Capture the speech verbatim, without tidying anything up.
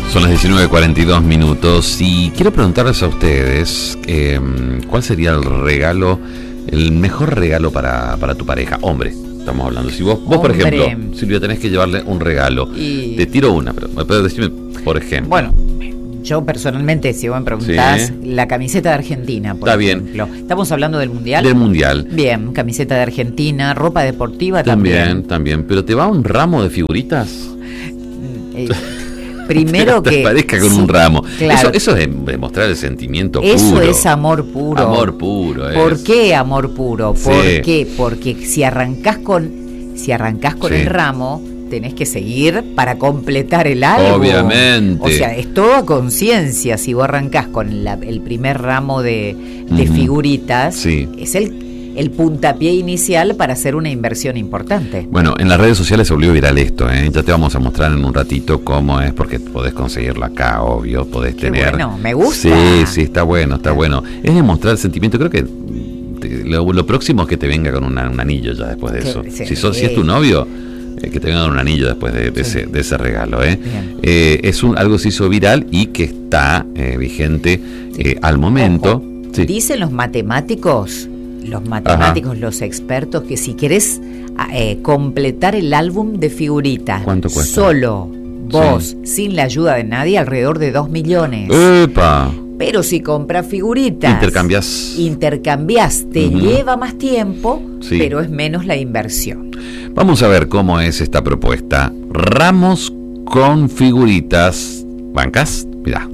Son las diecinueve cuarenta y dos minutos y quiero preguntarles a ustedes eh, ¿cuál sería el regalo, el mejor regalo para, para tu pareja? Hombre, estamos hablando. Si vos, vos por ejemplo, Silvia, tenés que llevarle un regalo. Y... Te tiro una, pero me puedes decirme, por ejemplo. Bueno, yo personalmente, si vos me preguntás, sí. La camiseta de Argentina, por Está ejemplo. Bien. ¿Estamos hablando del Mundial? Del Mundial. Bien, camiseta de Argentina, ropa deportiva también. También, también. ¿Pero te va un ramo de figuritas? Eh, Primero que, que te parezca con sí, un ramo. Claro. Eso, eso es demostrar el sentimiento eso puro. Eso es amor puro. Amor puro. Es. ¿Por qué amor puro? Sí. ¿Por qué? Porque si arrancás con, si arrancás con sí. el ramo, tenés que seguir para completar el álbum. Obviamente. O sea, es todo a conciencia. Si vos arrancás con la, el primer ramo de, de uh-huh. figuritas, sí. es el el puntapié inicial para hacer una inversión importante. Bueno, en las redes sociales se volvió viral esto, ¿eh? Ya te vamos a mostrar en un ratito cómo es, porque podés conseguirlo acá, obvio, podés Qué tener... Bueno, me gusta. Sí, sí, está bueno, está bueno. Es demostrar el sentimiento, creo que te, lo, lo próximo es que te venga con una, un anillo ya después de eso. Sí, si, sos, si es tu novio, eh, que te venga con un anillo después de, de, sí. ese, de ese regalo, ¿eh? eh es un, algo se hizo viral y que está eh, vigente sí. eh, al momento. Sí. Dicen los matemáticos... Los matemáticos, Ajá. los expertos, que si querés eh, completar el álbum de figuritas, ¿cuánto cuesta? Solo vos, sí. sin la ayuda de nadie, alrededor de dos millones. ¡Epa! Pero si compras figuritas, intercambias, intercambias te uh-huh. lleva más tiempo, sí. pero es menos la inversión. Vamos a ver cómo es esta propuesta. Ramos con figuritas. ¿Bancas? Mirá.